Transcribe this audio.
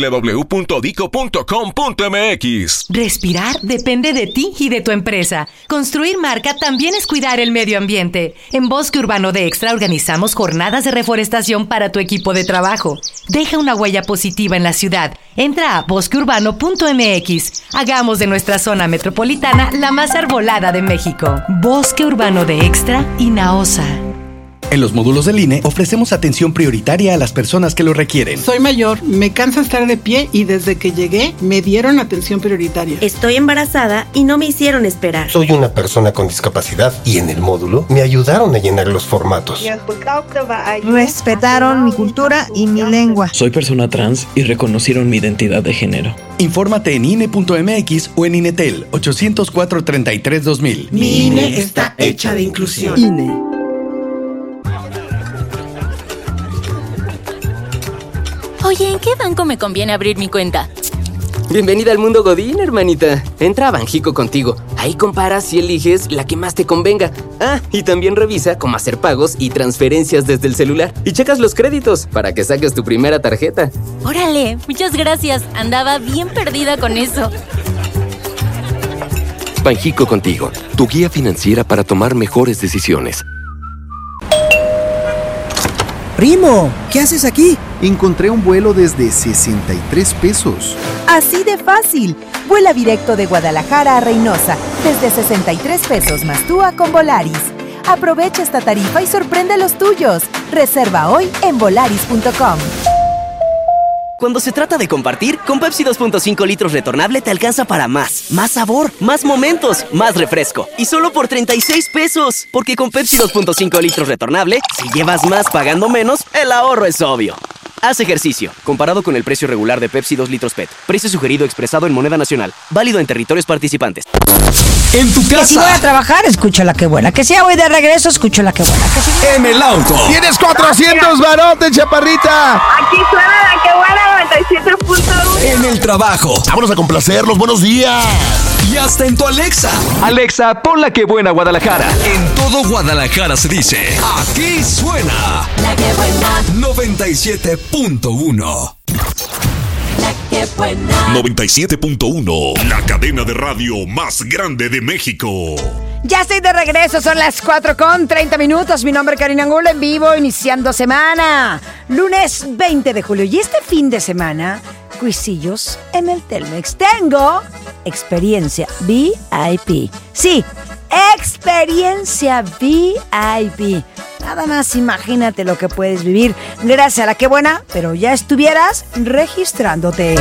www.dico.com.mx. Respirar depende de ti y de tu empresa. Construir marca también es cuidar el medio ambiente. En Bosque Urbano de Extra organizamos jornadas de reforestación para tu equipo de trabajo. Deja una huella positiva en la ciudad. Entra a bosqueurbano.mx. Hagamos de nuestra zona metropolitana la más arbolada de México. Bosque Urbano de Extra y Naosa. En los módulos del INE ofrecemos atención prioritaria a las personas que lo requieren. Soy mayor, me cansa estar de pie y desde que llegué me dieron atención prioritaria. Estoy embarazada y no me hicieron esperar. Soy una persona con discapacidad y en el módulo me ayudaron a llenar los formatos. Respetaron mi cultura y mi lengua. Soy persona trans y reconocieron mi identidad de género. Infórmate en INE.mx o en INETEL 800-433-2000. Mi INE está hecha de inclusión. INE. Oye, ¿en qué banco me conviene abrir mi cuenta? Bienvenida al mundo Godín, hermanita. Entra a Banjico Contigo. Ahí comparas y eliges la que más te convenga. Ah, y también revisa cómo hacer pagos y transferencias desde el celular. Y checas los créditos para que saques tu primera tarjeta. ¡Órale! Muchas gracias. Andaba bien perdida con eso. Banjico Contigo, tu guía financiera para tomar mejores decisiones. Primo, ¿qué haces aquí? Encontré un vuelo desde 63 pesos. Así de fácil. Vuela directo de Guadalajara a Reynosa desde 63 pesos más TUA con Volaris. Aprovecha esta tarifa y sorprende a los tuyos. Reserva hoy en volaris.com. Cuando se trata de compartir, con Pepsi 2.5 litros retornable te alcanza para más. Más sabor, más momentos, más refresco. Y solo por 36 pesos. Porque con Pepsi 2.5 litros retornable, si llevas más pagando menos, el ahorro es obvio. Haz ejercicio. Comparado con el precio regular de Pepsi 2 litros PET. Precio sugerido expresado en moneda nacional. Válido en territorios participantes. En tu casa. Que si voy a trabajar, escucho la que buena. Que si ya voy de regreso, escucho la que buena. Que si... En el auto. Tienes 400 barotes, chaparrita. Aquí suena la que buena 97.1. En el trabajo. Vámonos a complacerlos. Buenos días. Y hasta en tu Alexa. Alexa, pon la que buena Guadalajara. En todo Guadalajara se dice, aquí suena La que buena. 97.1. La que buena. 97.1, la cadena de radio más grande de México. Ya estoy de regreso, son las 4:30. Mi nombre es Karina Angulo, en vivo, iniciando semana. Lunes 20 de julio. Y este fin de semana, cuisillos en el Telmex. Tengo experiencia VIP. Sí, experiencia VIP. Nada más imagínate lo que puedes vivir gracias a la que buena, pero ya estuvieras registrándote.